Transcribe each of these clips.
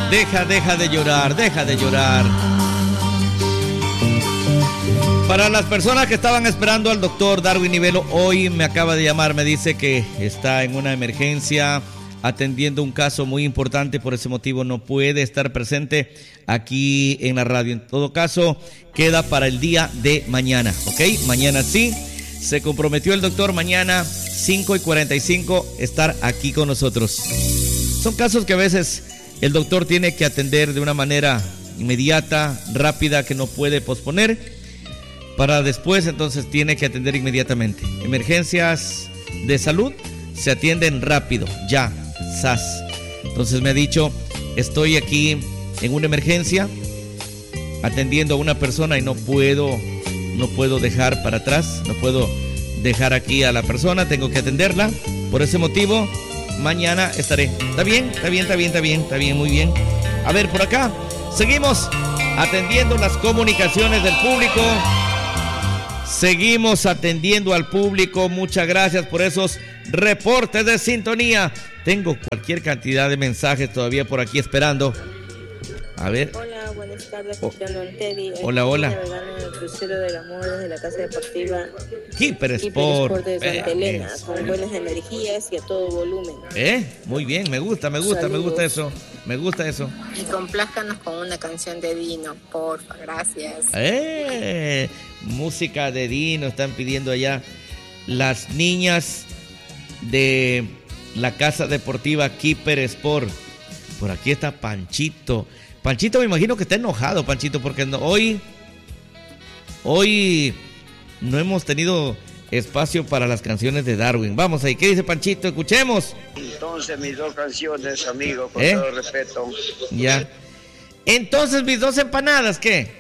Deja de llorar, deja de llorar. Para las personas que estaban esperando al doctor Darwin Nivelo, hoy me acaba de llamar, me dice que está en una emergencia atendiendo un caso muy importante, por ese motivo no puede estar presente aquí en la radio. En todo caso, queda para el día de mañana, ¿ok? Mañana sí, se comprometió el doctor, mañana 5:45 estar aquí con nosotros. Son casos que a veces el doctor tiene que atender de una manera inmediata, rápida, que no puede posponer para después, entonces tiene que atender inmediatamente. Emergencias de salud se atienden rápido, ya, sas. Entonces me ha dicho, estoy aquí en una emergencia atendiendo a una persona y no puedo dejar para atrás, no puedo dejar aquí a la persona, tengo que atenderla. Por ese motivo, mañana estaré. ¿Está bien? Está bien, muy bien. A ver, por acá, seguimos atendiendo las comunicaciones del público. Seguimos atendiendo al público. Muchas gracias por esos reportes de sintonía. Tengo cualquier cantidad de mensajes todavía por aquí esperando. A ver. Hola, buenas tardes, Cristiano Teddy. Hola, hola. Navegando en el crucero del amor desde la casa deportiva Keeper Sport de Santa Elena, con buenas energías y a todo volumen. Muy bien, me gusta eso. Me gusta eso. Y complázcanos con una canción de Dino, porfa, gracias. Música de Dino están pidiendo allá las niñas de la casa deportiva Keeper Sport. Por aquí está Panchito. Panchito, me imagino que está enojado, Panchito, porque hoy no hemos tenido espacio para las canciones de Darwin. Vamos ahí, ¿qué dice Panchito? Escuchemos. Entonces mis dos canciones, amigo, con todo respeto. Ya. Entonces mis dos empanadas, ¿qué?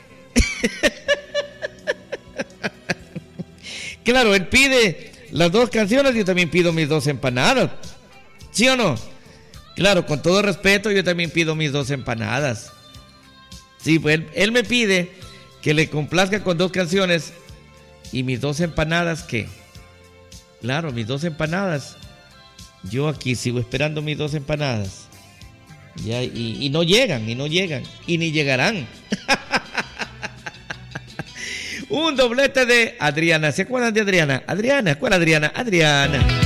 Claro, él pide las dos canciones, yo también pido mis dos empanadas. ¿Sí o no? Claro, con todo respeto, yo también pido mis dos empanadas. Sí, pues él me pide que le complazca con dos canciones. ¿Y mis dos empanadas qué? Claro, mis dos empanadas. Yo aquí sigo esperando mis dos empanadas. Ya, y no llegan, y ni llegarán. Un doblete de Adriana. ¿Se acuerdan de Adriana? Adriana, ¿cuál Adriana? Adriana.